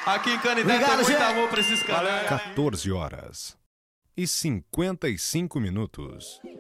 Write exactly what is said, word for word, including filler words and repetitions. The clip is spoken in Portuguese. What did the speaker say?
Aqui em Canindé tem Obrigado, muito gente. amor pra esses caras. quatorze horas e cinquenta e cinco minutos.